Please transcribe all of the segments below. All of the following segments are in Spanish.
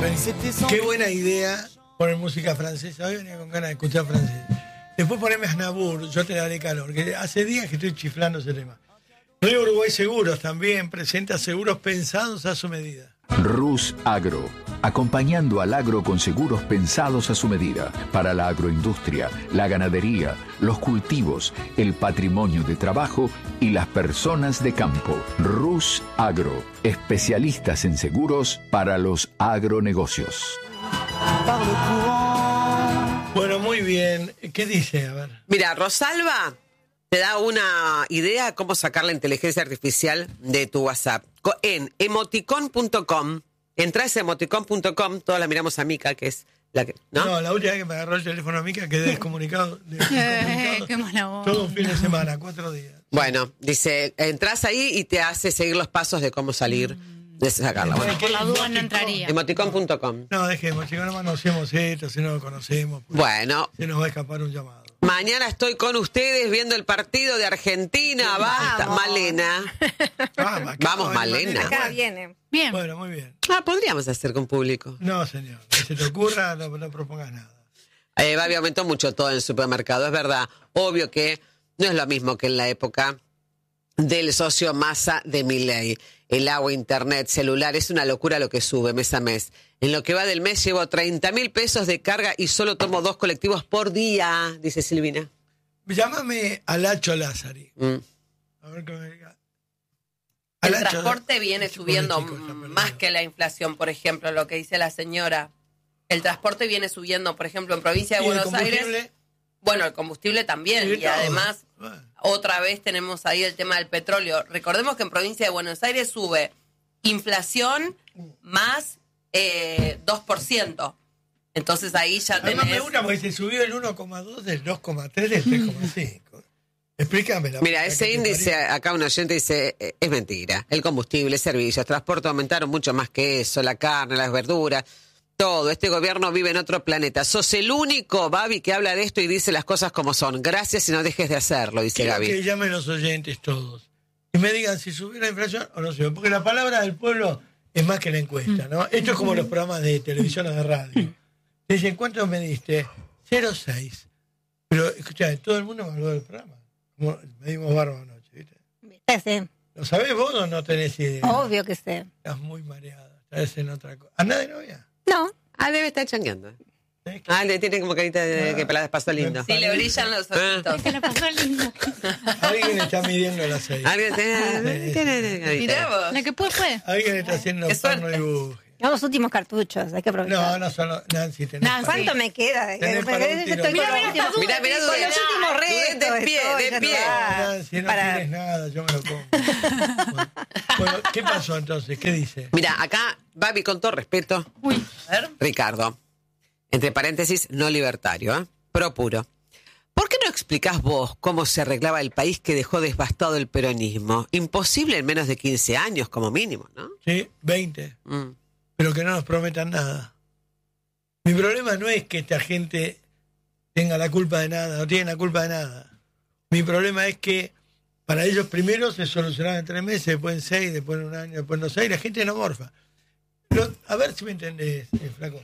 Qué buena idea poner música francesa. Hoy venía con ganas de escuchar francés. Después poneme Aznavour, yo te daré calor, que hace días que estoy chiflando ese tema. Río Uruguay Seguros también presenta seguros pensados a su medida. Rus Agro, acompañando al agro con seguros pensados a su medida, para la agroindustria, la ganadería, los cultivos, el patrimonio de trabajo y las personas de campo. Rus Agro, especialistas en seguros para los agronegocios. Bueno, muy bien. ¿Qué dice? A ver. Mira, Rosalba te da una idea cómo sacar la inteligencia artificial de tu WhatsApp. En emoticon.com, entras a emoticon.com, todos la miramos a Mica, que es la que... No, la última vez que me agarró el teléfono a Mica quedé descomunicado. Qué mala voz. Todo un fin de semana, 4 días. Bueno, dice, entras ahí y te hace seguir los pasos de cómo salir, de sacarla. Bueno, Por la duda no entraría. emoticon.com. No, dejemos, chicos, no conocemos esto, si no lo conocemos. Pues, Bueno, se nos va a escapar un llamado. mañana estoy con ustedes viendo el partido de Argentina. Basta, Malena. Vamos, Malena. Acá viene. Bien. Bueno, muy bien. Podríamos hacer con público. No, señor, que se te ocurra, no propongas nada. Babi, aumentó mucho todo en el supermercado, es verdad. Obvio que no es lo mismo que en la época del socio Massa de Milei. El agua, internet, celular, es una locura lo que sube mes a mes. En lo que va del mes llevo 30.000 pesos de carga y solo tomo 2 colectivos por día, dice Silvina. Llámame a Lacho Lázari. A ver qué me diga. El Lacho, transporte viene subiendo más que la inflación, por ejemplo, lo que dice la señora. El transporte viene subiendo, por ejemplo, en provincia de Buenos Aires. Bueno, el combustible también. Y además, otra vez tenemos ahí el tema del petróleo. Recordemos que en provincia de Buenos Aires sube inflación más 2%. Entonces ahí ya tenés... Además me gusta porque se subió el 1,2 del 2,3 del 3,5. Explícame la... Mira, ese índice, acá un oyente dice, es mentira. El combustible, servicios, transporte aumentaron mucho más que eso, la carne, las verduras, todo. Este gobierno vive en otro planeta. Sos el único, Babi, que habla de esto y dice las cosas como son. Gracias y no dejes de hacerlo, dice Quiero Gaby. que llamen los oyentes todos y me digan si subió la inflación o no subió. Porque la palabra del pueblo es más que la encuesta, ¿no? Esto es como los programas de televisión o de radio. Te dicen, ¿cuánto me diste? 0,6. Pero, escuchá, todo el mundo me habló del programa. Como medimos barba anoche, ¿viste? Sí. ¿Lo sabés vos o no tenés idea? Obvio que sé. Estás muy mareada. Estás en otra cosa. ¿Andás de novia? No. Debe estar changueando. ¿Sabés qué? Le tiene como carita de que la pasó lindo. Sí, le brillan los ojitos. Que le pasó lindo. Alguien está midiendo las 6. Alguien tiene... Mirá vos. La que puede. Alguien está haciendo Qué porno suerte. y buje. Los últimos cartuchos, hay que aprovechar. No son Nancy, tenés Nancy. ¿Cuánto me queda? Tenés para un tiro. Mira, con los últimos retos. de pie. No, Nancy, no Para- tienes nada, yo me lo como. Bueno, ¿qué pasó entonces? ¿Qué dice? Mira, acá, Babi, con todo respeto, A ver. Ricardo, entre paréntesis, no libertario, pro puro. ¿Por qué no explicás vos cómo se arreglaba el país que dejó devastado el peronismo? Imposible en menos de 15 años, como mínimo, ¿no? Sí, 20. Pero que no nos prometan nada. Mi problema no es que esta gente tenga la culpa de nada, no tienen la culpa de nada. Mi problema es que para ellos primero se solucionaba en 3 meses, después en 6, después en 1 año, después en 2 años, y la gente no morfa. A ver si me entendés, flaco.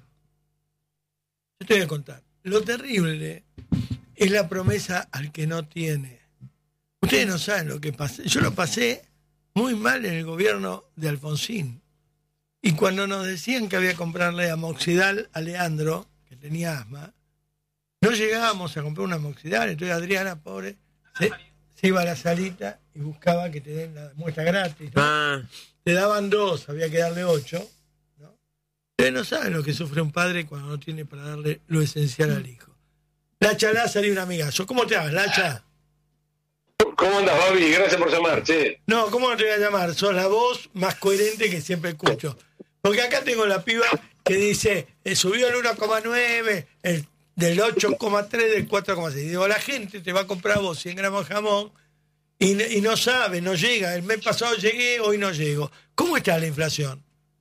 Yo te voy a contar. Lo terrible es la promesa al que no tiene. Ustedes no saben lo que pasé. Yo lo pasé muy mal en el gobierno de Alfonsín. Y cuando nos decían que había que comprarle amoxidal a Leandro, que tenía asma, no llegábamos a comprar un amoxidal. Entonces Adriana, pobre, se iba a la salita y buscaba que te den la muestra gratis, ¿no? Te daban 2, había que darle 8, ¿no? Ustedes no saben lo que sufre un padre cuando no tiene para darle lo esencial al hijo. Lacha Lázaro y un amigazo. ¿Cómo te llamas, Lacha? ¿Cómo andas, Babi? Gracias por llamar, che. No, ¿cómo no te voy a llamar? Sos la voz más coherente que siempre escucho. Porque acá tengo la piba que dice, subió el 1,9, del 8,3, del 4,6. Digo, la gente te va a comprar vos 100 gramos de jamón y no sabe, no llega. El mes pasado llegué, hoy no llego. ¿Cómo está la inflación?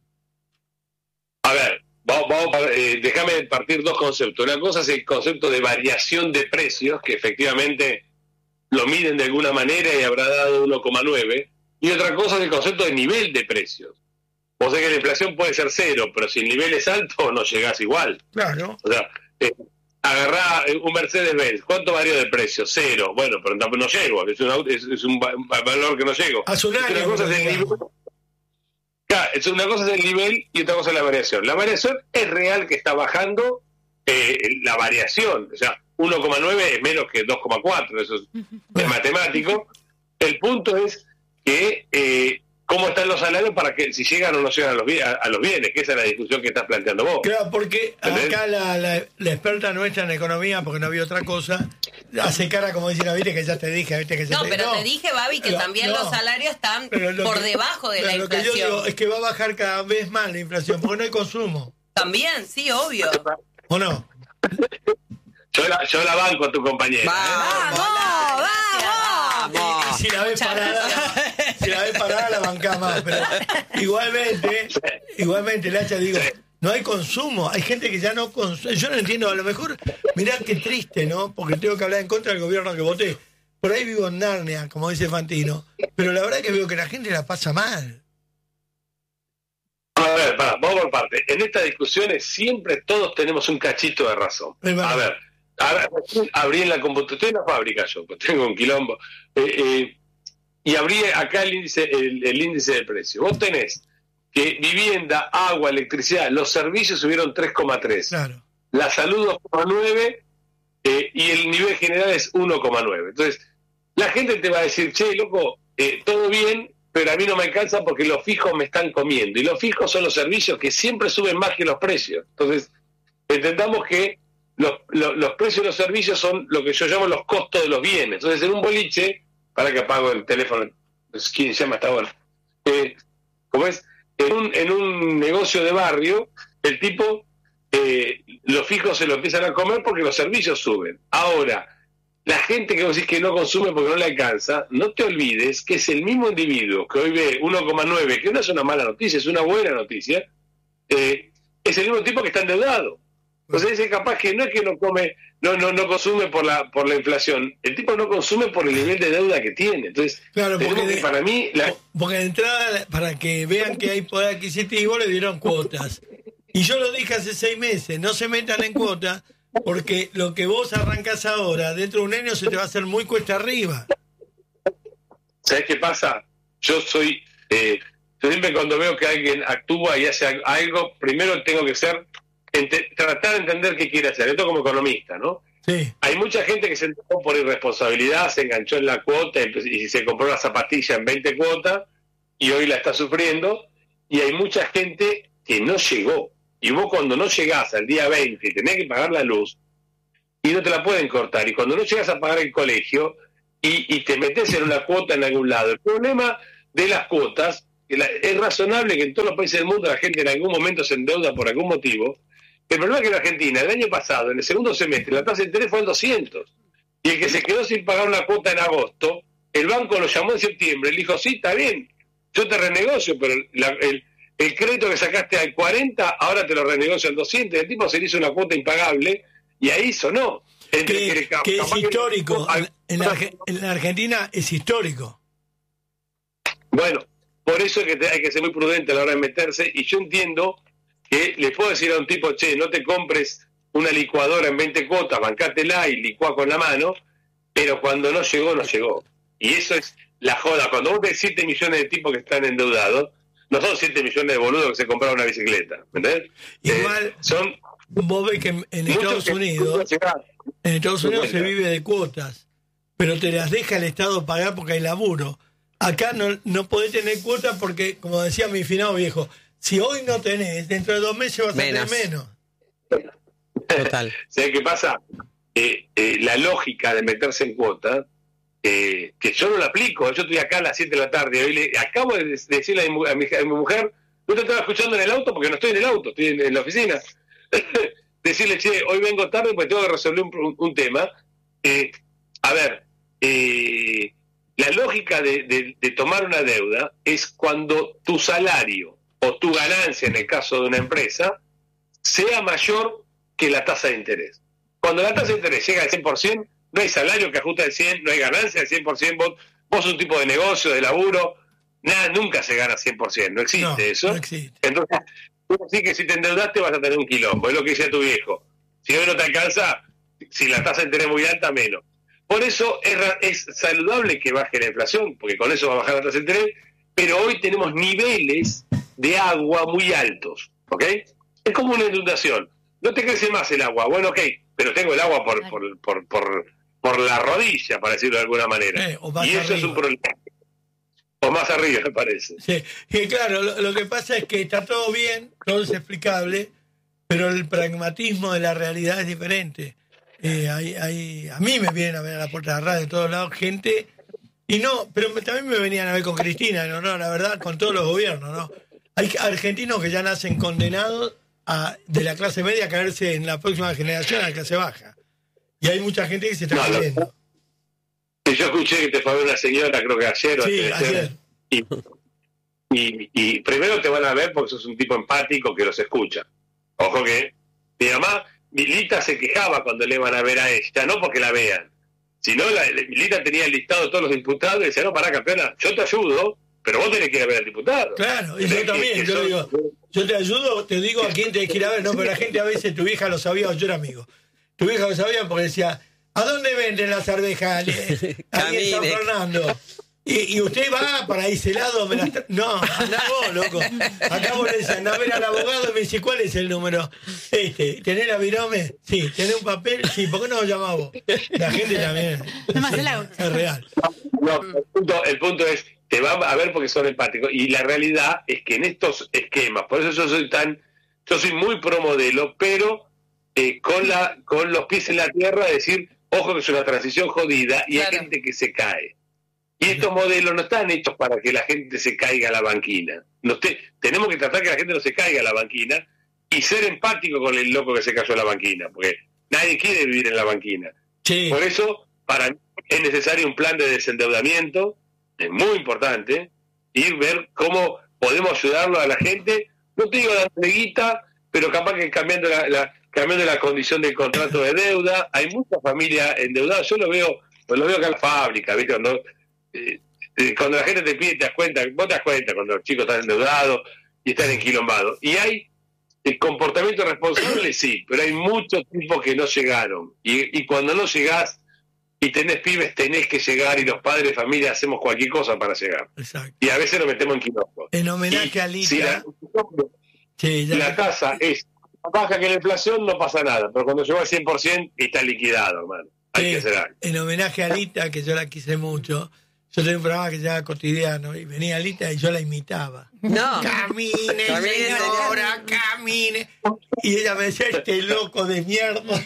A ver, déjame partir 2 conceptos. Una cosa es el concepto de variación de precios, que efectivamente lo miden de alguna manera y habrá dado 1,9. Y otra cosa es el concepto de nivel de precios. vos sabés que la inflación puede ser 0, pero si el nivel es alto no llegás igual. Claro. O sea, agarrá un Mercedes-Benz, ¿cuánto varió de precio? 0. Bueno, pero no llego, es un valor que no llego. Hace un año. Una cosa es el nivel, claro, una cosa es el nivel y otra cosa es la variación. La variación es real que está bajando la variación, o sea, 1,9 es menos que 2,4, eso es matemático. El punto es que cómo están los salarios para que si llegan o no llegan a los bienes, que esa es la discusión que estás planteando vos. Claro, porque acá la experta nuestra en economía, porque no había otra cosa, hace cara como diciendo, viste que ya te dije, viste que ya no, pero te dije, Babi, que también los salarios están por debajo de la inflación. Lo que yo digo es que va a bajar cada vez más la inflación, porque no hay consumo. También, sí, obvio. ¿O no? Yo la banco a tu compañera. ¡Vamos! Y si la ves parada, la bancamos. Pero igualmente, Lacha, digo, no hay consumo. Hay gente que ya no consume. Yo no entiendo, a lo mejor, mirá qué triste, ¿no? Porque tengo que hablar en contra del gobierno que voté. Por ahí vivo en Narnia, como dice Fantino. Pero la verdad es que veo que la gente la pasa mal. A ver, vamos por parte. En estas discusiones siempre todos tenemos un cachito de razón. A ver, abrí en la computadora, estoy en la fábrica yo, pues tengo un quilombo, y abrí acá el índice de precio. Vos tenés que vivienda, agua, electricidad, los servicios subieron 3,3. Claro. La salud 2,9 y el nivel general es 1,9. Entonces, la gente te va a decir, che, loco, todo bien, pero a mí no me alcanza porque los fijos me están comiendo. Y los fijos son los servicios que siempre suben más que los precios. Entonces, entendamos que los precios de los servicios son lo que yo llamo los costos de los bienes. Entonces, en un boliche, para que apago el teléfono, ¿quién llama hasta ahora? Como es, en un negocio de barrio, el tipo, los fijos se lo empiezan a comer porque los servicios suben. Ahora, la gente que vos decís que no consume porque no le alcanza, no te olvides que es el mismo individuo que hoy ve 1,9, que no es una mala noticia, es una buena noticia, es el mismo tipo que está endeudado. Entonces es capaz que no es que no consume por la inflación, el tipo no consume por el nivel de deuda que tiene. Entonces, claro, porque para mí porque de entrada, para que vean que hay poder adquisitivo, le dieron cuotas. Y yo lo dije hace 6 meses, no se metan en cuotas, porque lo que vos arrancás ahora, dentro de un año se te va a hacer muy cuesta arriba. ¿Sabés qué pasa? Yo siempre cuando veo que alguien actúa y hace algo, primero tengo que tratar de entender qué quiere hacer. Esto como economista, ¿no? Sí. Hay mucha gente que se entró por irresponsabilidad, se enganchó en la cuota y se compró la zapatilla en 20 cuotas y hoy la está sufriendo. Y hay mucha gente que no llegó. Y vos cuando no llegás al día 20 y tenés que pagar la luz y no te la pueden cortar, y cuando no llegas a pagar el colegio y te metes en una cuota en algún lado, el problema de las cuotas, es razonable que en todos los países del mundo la gente en algún momento se endeuda por algún motivo. El problema es que en Argentina, el año pasado, en el segundo semestre, la tasa de interés fue en 200. Y el que se quedó sin pagar una cuota en agosto, el banco lo llamó en septiembre, le dijo, sí, está bien, yo te renegocio, pero el crédito que sacaste al 40, ahora te lo renegocio al 200. El tipo se le hizo una cuota impagable y ahí sonó. Que es histórico. En la Argentina es histórico. Bueno, por eso es que hay que ser muy prudente a la hora de meterse. Y yo entiendo que le puedo decir a un tipo, che, no te compres una licuadora en 20 cuotas, bancátela y licuá con la mano, pero cuando no llegó, no llegó. Y eso es la joda. Cuando vos ves 7 millones de tipos que están endeudados, no son 7 millones de boludos que se compraron una bicicleta, ¿entendés? Igual, vos ves que en Estados Unidos se vive de cuotas, pero te las deja el Estado pagar porque hay laburo. Acá no podés tener cuotas porque, como decía mi finado viejo, si hoy no tenés, dentro de 2 meses vas a tener menos. Total. ¿Sabés qué pasa? La lógica de meterse en cuotas, que yo no la aplico. Yo estoy acá a las 7 de la tarde. Hoy acabo de decirle a mi mujer, no te estaba escuchando en el auto porque no estoy en el auto, estoy en la oficina. Decirle, che, hoy vengo tarde porque tengo que resolver un tema. A ver, la lógica de tomar una deuda es cuando tu salario o tu ganancia, en el caso de una empresa, sea mayor que la tasa de interés. Cuando la tasa de interés llega al 100%, no hay salario que ajuste al 100%, no hay ganancia al 100%, vos sos un tipo de negocio, de laburo, nada, nunca se gana 100%, no existe eso. No existe. Entonces, sí que si te endeudaste vas a tener un quilombo, es lo que decía tu viejo. Si hoy no te alcanza, si la tasa de interés es muy alta, menos. Por eso es saludable que baje la inflación, porque con eso va a bajar la tasa de interés, pero hoy tenemos niveles de agua muy altos, ¿ok? Es como una inundación. No te crece más el agua, bueno, ok, pero tengo el agua por la rodilla, para decirlo de alguna manera. Y eso arriba. Es un problema. O más arriba, me parece. Sí, y claro, lo que pasa es que está todo bien, todo es explicable, pero el pragmatismo de la realidad es diferente. A mí me vienen a ver a la puerta de la radio de todos lados gente, y no, pero también me venían a ver con Cristina, no, la verdad, con todos los gobiernos, ¿no? Hay argentinos que ya nacen condenados de la clase media a caerse en la próxima generación a la clase baja. Y hay mucha gente que se está cayendo. Yo escuché que te fue a ver una señora, creo que ayer o ayer. Y primero te van a ver porque sos un tipo empático que los escucha. Ojo que mi mamá, Milita se quejaba cuando le iban a ver a ella, no porque la vean, sino Milita tenía el listado de todos los diputados y decía, no, pará, campeona, yo te ayudo, pero vos tenés que ir a ver al diputado. Claro, y yo también, yo digo, yo te ayudo, te digo a quién tenés que ir a ver, no, pero la gente a veces, tu vieja lo sabía, o yo era amigo, tu vieja lo sabía porque decía, ¿a dónde venden las arvejas? Aquí en San Fernando. Y usted va para ese lado, no, andá vos, loco. Acá vos le decís, andá a ver al abogado y me dice, ¿cuál es el número? ¿Tenés la virome? Sí. ¿Tenés un papel? Sí. ¿Por qué no lo llamás vos? La gente también es real. No, el punto es, te van a ver porque son empáticos. Y la realidad es que en estos esquemas, por eso yo soy muy pro modelo, pero con los pies en la tierra, decir, ojo que es una transición jodida y hay gente que se cae. Y estos modelos no están hechos para que la gente se caiga a la banquina. Tenemos que tratar que la gente no se caiga a la banquina y ser empático con el loco que se cayó a la banquina, porque nadie quiere vivir en la banquina. Sí. Por eso, para mí es necesario un plan de desendeudamiento, es muy importante, y ver cómo podemos ayudarlo a la gente, no te digo dándole guita, pero capaz que cambiando la condición del contrato de deuda. Hay muchas familias endeudadas, yo lo veo acá en la fábrica, ¿viste? Cuando la gente te pide, vos te das cuenta cuando los chicos están endeudados y están enquilombados. Y hay el comportamiento responsable, sí, pero hay muchos tipos que no llegaron. Y cuando no llegás y tenés pibes, tenés que llegar, y los padres de familia hacemos cualquier cosa para llegar. Exacto. Y a veces nos metemos en quilombo. En homenaje a Lita. Si la tasa es baja que la inflación, no pasa nada, pero cuando llegó al 100% está liquidado, hermano. Hay que hacer algo. En homenaje a Lita, que yo la quise mucho, yo tenía un programa que se llama Cotidiano y venía Lita y yo la imitaba. No. Camine, señora, camine. Y ella me decía, este loco de mierda.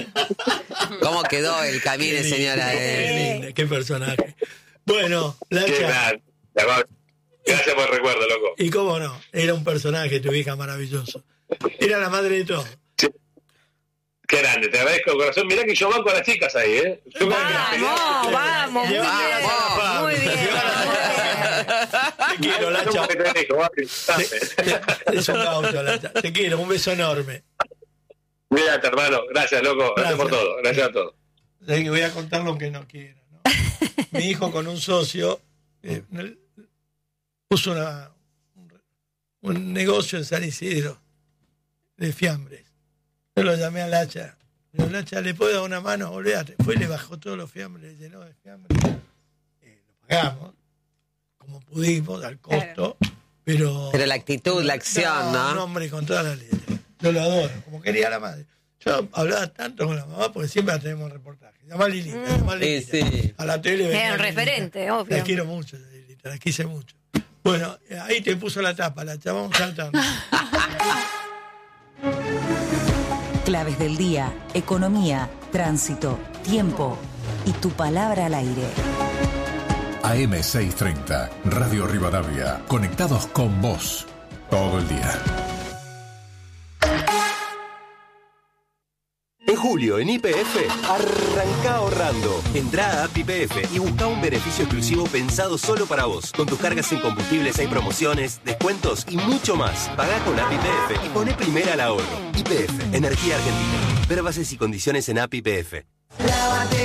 ¿Cómo quedó el camine, señora? Qué personaje. Bueno, Lacha. Gracias por el recuerdo, loco. Y cómo no, era un personaje, tu hija, maravilloso. Era la madre de todo. Sí. Qué grande, te agradezco de corazón. Mirá que yo banco a las chicas ahí, ¿eh? Vamos, muy bien. Te quiero, Lacha. Es un gaucho, Lacha. Te quiero, un beso enorme. Cuídate, hermano. Gracias, loco. Gracias por todo. Gracias a todos. Voy a contar lo que no quiera, ¿no? Mi hijo con un socio puso un negocio en San Isidro de fiambres. Yo lo llamé a Lacha. Pero Lacha, ¿le puedo dar una mano? Olvídate. Fue y le bajó todos los fiambres, le llenó de fiambres. Lo pagamos como pudimos, al costo. Pero la actitud, la acción, ¿no? Un hombre con todas las letras. Yo lo adoro, como quería la madre. Yo hablaba tanto con la mamá porque siempre la tenemos reportajes. Llamá a Lilita, Sí. A la tele. Es un referente, obvio. La quiero mucho, Lilita, la quise mucho. Bueno, ahí te puso la tapa, Lacha, vamos saltando. Claves del día, economía, tránsito, tiempo y tu palabra al aire. AM630, Radio Rivadavia, conectados con vos todo el día. En julio, en YPF, arranca ahorrando. Entrá a App YPF y busca un beneficio exclusivo pensado solo para vos. Con tus cargas en combustibles hay promociones, descuentos y mucho más. Pagá con App YPF y poné primera al ahorro. YPF, Energía Argentina. Ver bases y condiciones en App YPF. Lávate